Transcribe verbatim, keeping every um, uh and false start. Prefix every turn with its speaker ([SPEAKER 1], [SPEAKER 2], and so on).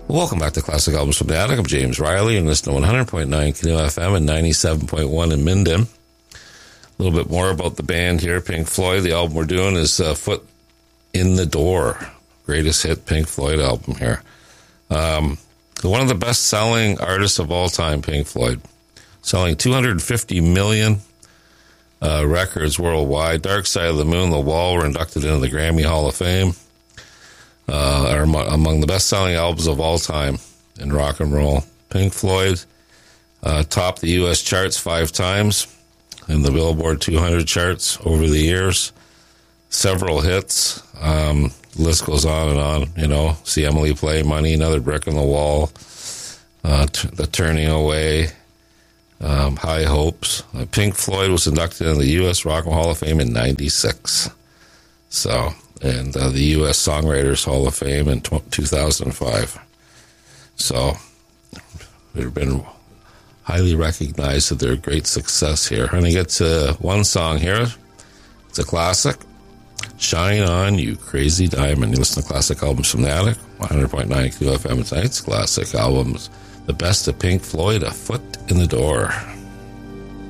[SPEAKER 1] Welcome back to Classic Albums from the Attic. I'm James Riley, and listen to one hundred point nine K N O F M and ninety-seven point one in Minden. A little bit more about the band here, Pink Floyd. The album we're doing is uh, Foot in the Door, greatest hit Pink Floyd album here. Um, one of the best-selling artists of all time, Pink Floyd, selling two hundred fifty million uh, records worldwide. Dark Side of the Moon, The Wall were inducted into the Grammy Hall of Fame. Uh, are among the best-selling albums of all time in rock and roll. Pink Floyd uh, topped the U S charts five times in the Billboard two hundred charts over the years. Several hits. Um, the list goes on and on. You know, See Emily Play, Money, Another Brick in the Wall, uh, t- The Turning Away, um, High Hopes. Uh, Pink Floyd was inducted in the U S Rock and Roll Hall of Fame in ninety-six. So... and uh, the U S Songwriters Hall of Fame in two thousand five. So they've been highly recognized that they're a great success here. I'm going to get to one song here. It's a classic. Shine On, You Crazy Diamond. You listen to Classic Albums from the Attic, one hundred point nine Q F M tonight's Classic Albums. The best of Pink Floyd, A Foot in the Door.